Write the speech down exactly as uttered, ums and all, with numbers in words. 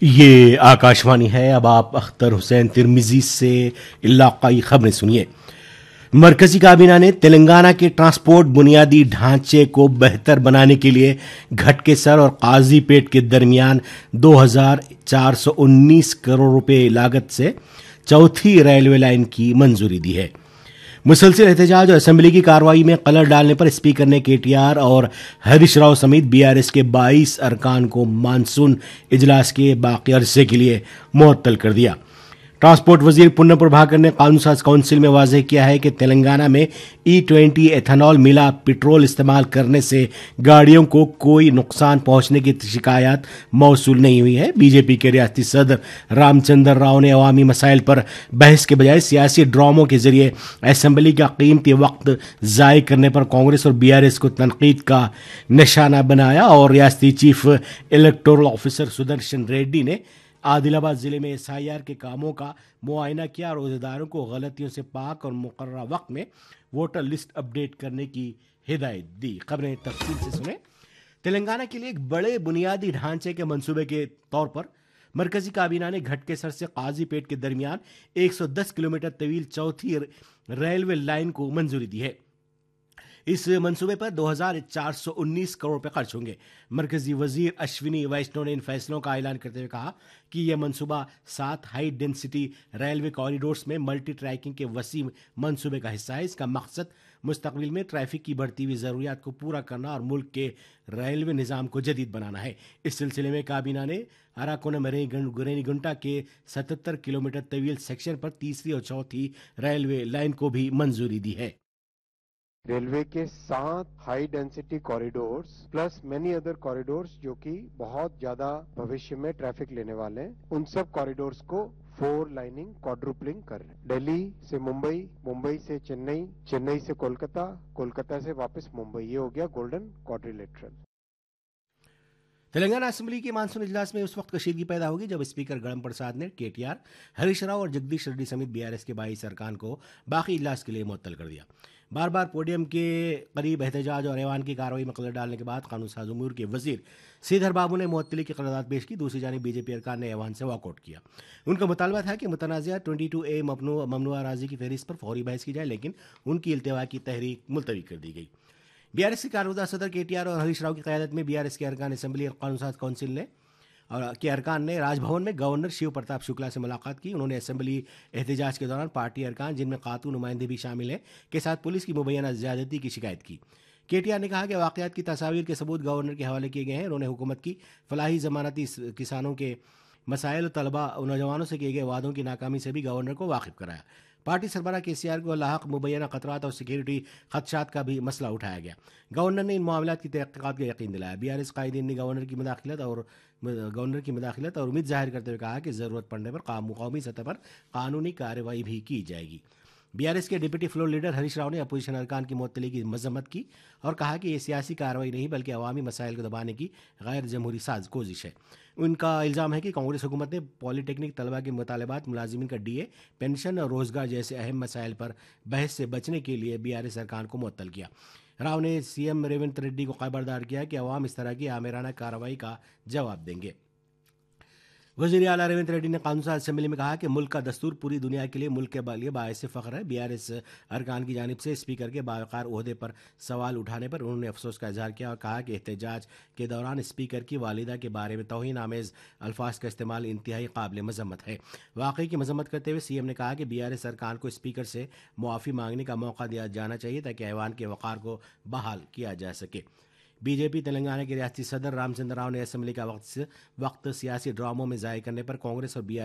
یہ آکاشوانی ہے۔ اب آپ اختر حسین ترمیزی سے علاقائی خبریں سنیے۔ مرکزی کابینہ نے تلنگانہ کے ٹرانسپورٹ بنیادی ڈھانچے کو بہتر بنانے کے لیے گھٹکے سر اور قاضی پیٹ کے درمیان دو ہزار چار سو انیس کروڑ روپے لاگت سے چوتھی ریلوے لائن کی منظوری دی ہے۔ مسلسل احتجاج اور اسمبلی کی کارروائی میں قلر ڈالنے پر اسپیکر نے کے ٹی آر اور ہریش راؤ سمیت بی آر ایس کے بائیس ارکان کو مانسون اجلاس کے باقی عرصے کے لیے معطل کر دیا۔ ٹرانسپورٹ وزیر پونم پربھاکر نے قانون ساز کونسل میں واضح کیا ہے کہ تلنگانہ میں ای ٹوینٹی ایتھنال ملا پٹرول استعمال کرنے سے گاڑیوں کو کوئی نقصان پہنچنے کی شکایات موصول نہیں ہوئی ہے۔ بی جے پی کے ریاستی صدر رام چندر راؤ نے عوامی مسائل پر بحث کے بجائے سیاسی ڈراموں کے ذریعے اسمبلی کا قیمتی وقت ضائع کرنے پر کانگریس اور بی آر ایس کو تنقید کا نشانہ بنایا، اور ریاستی chief electoral officer Sudarshan ready نے عادل آباد ضلع میں ایس آئی آر کے کاموں کا معائنہ کیا اور عہدیداروں کو غلطیوں سے پاک اور مقررہ وقت میں ووٹر لسٹ اپ ڈیٹ کرنے کی ہدایت دی۔ خبریں تفصیل سے سنیں۔ تلنگانہ کے لیے ایک بڑے بنیادی ڈھانچے کے منصوبے کے طور پر مرکزی کابینہ نے گھٹکے سر سے قاضی پیٹ کے درمیان ایک سو دس کلومیٹر طویل چوتھی ریلوے لائن کو منظوری دی ہے۔ اس منصوبے پر دو ہزار چار سو انیس کروڑ روپے خرچ ہوں گے۔ مرکزی وزیر اشونی ویشنو نے ان فیصلوں کا اعلان کرتے ہوئے کہا کہ یہ منصوبہ سات ہائی ڈینسٹی ریلوے کوریڈورز میں ملٹی ٹریکنگ کے وسیع منصوبے کا حصہ ہے۔ اس کا مقصد مستقبل میں ٹریفک کی بڑھتی ہوئی ضروریات کو پورا کرنا اور ملک کے ریلوے نظام کو جدید بنانا ہے۔ اس سلسلے میں کابینہ نے اراکونم گرینی گنٹا کے ستتر کلومیٹر طویل سیکشن پر تیسری اور چوتھی ریلوے لائن کو بھی منظوری دی ہے۔ ریلوے کے سات high density corridors plus many other corridors جو کہ بہت زیادہ بھوشیہ میں ٹریفک لینے والے ہیں، ان سب کوریڈورز کو فور لائننگ کوڈروپلنگ کر رہے ہیں۔ دہلی سے ممبئی، ممبئی سے چنئی، چنئی سے کولکتہ، کولکتہ سے واپس ممبئی، یہ ہو گیا گولڈن کوڈریلیٹرل۔ تلنگانہ اسمبلی کے مانسون اجلاس میں اس وقت کشیدگی پیدا ہوگی جب اسپیکر گڑم پرساد نے کے ٹی آر، ہریش راؤ اور جگدیش ریڈی سمیت بی آر ایس کے بائیس ارکان کو باقی اجلاس کے لیے معطل کر دیا۔ بار بار پوڈیم کے قریب احتجاج اور ایوان کی کارروائی میں قلر ڈالنے کے بعد قانون ساز امور کے وزیر سیدھر بابو نے معطلی کی قرارداد پیش کی۔ دوسری جانب بی جے پی ارکان نے ایوان سے واک آؤٹ کیا۔ ان کا مطالبہ تھا کہ متنازعہ بائی اے ممنوع اراضی کی فہرست پر فوری بحث کی جائے، لیکن ان کی التوا کی تحریک ملتوی کر دی گئی۔ بی آر ایس کے کارکردہ صدر کے ٹی آر اور ہریش راؤ کی قیادت میں بی آر ایس کے ارکان اسمبلی اور قانون ساز کونسل نے اور کے ارکان نے راج بھون میں گورنر شیو پرتاپ شکلا سے ملاقات کی۔ انہوں نے اسمبلی احتجاج کے دوران پارٹی ارکان، جن میں خاتون نمائندے بھی شامل ہیں، کے ساتھ پولیس کی مبینہ زیادتی کی شکایت کی۔ کے ٹی آر نے کہا کہ واقعات کی تصاویر کے ثبوت گورنر کے حوالے کیے گئے ہیں۔ انہوں نے حکومت کی فلاحی ضمانتی کسانوں کے مسائل، طلبہ اور نوجوانوں سے کیے گئے وعدوں کی ناکامی سے بھی گورنر کو واقف کرایا۔ پارٹی سربراہ کے سی آر کو لاحق مبینہ خطرات اور سیکیورٹی خدشات کا بھی مسئلہ اٹھایا گیا۔ گورنر نے ان معاملات کی تحقیقات کا یقین دلایا۔ بی آر ایس قائدین نے گورنر کی مداخلت اور گورنر کی مداخلت اور امید ظاہر کرتے ہوئے کہا کہ ضرورت پڑنے پر قومی سطح پر قانونی کارروائی بھی کی جائے گی۔ بی آر ایس کے deputy floor leader Harish Rao نے اپوزیشن ارکان کی معطلی کی مذمت کی اور کہا کہ یہ سیاسی کارروائی نہیں بلکہ عوامی مسائل کو دبانے کی غیر جمہوری ساز کوشش ہے۔ ان کا الزام ہے کہ کانگریس حکومت نے پالی ٹیکنک طلبہ کے مطالبات، ملازمین کا ڈی اے، پینشن اور روزگار جیسے اہم مسائل پر بحث سے بچنے کے لیے بی آر ایس ارکان کو معطل کیا۔ راؤ نے سی ایم ریونت ریڈی کو خبردار کیا کہ عوام اس طرح کی آمرانہ کارروائی کا جواب دیں گے۔ وزیر اعلیٰ ریونت ریڈی نے قانون ساز اسمبلی میں کہا کہ ملک کا دستور پوری دنیا کے لیے ملک کے لیے باعث فخر ہے۔ بی آر ایس ارکان کی جانب سے اسپیکر کے باوقار عہدے پر سوال اٹھانے پر انہوں نے افسوس کا اظہار کیا اور کہا کہ احتجاج کے دوران اسپیکر کی والدہ کے بارے میں توہین آمیز الفاظ کا استعمال انتہائی قابل مذمت ہے۔ واقعے کی مذمت کرتے ہوئے سی ایم نے کہا کہ بی آر ایس ارکان کو اسپیکر سے معافی مانگنے کا موقع دیا جانا چاہیے تاکہ ایوان کے وقار کو بحال کیا جا سکے۔ بی جے پی تلنگانہ کے ریاستی صدر رام چندر راؤ نے اسمبلی کا وقت وقت سیاسی ڈراموں میں ضائع کرنے پر کانگریس اور بی